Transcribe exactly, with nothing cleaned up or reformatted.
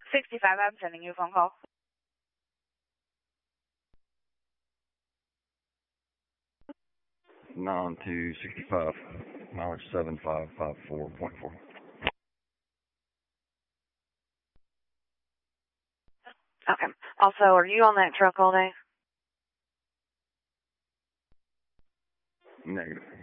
sixty-five, I'm sending you a phone call. nine two sixty-five, mileage seven five five four point four. Okay. Also, are you on that truck all day? Negative.